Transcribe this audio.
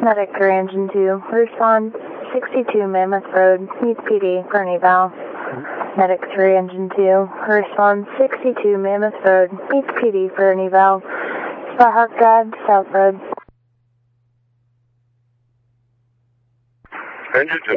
Medic 3, Engine 2. Respond 62 Mammoth Road, needs PD for an eval. Medic 3, Engine 2. Respond 62 Mammoth Road, needs PD for an eval. Spot Hawk Drive, South Road. Engine 2.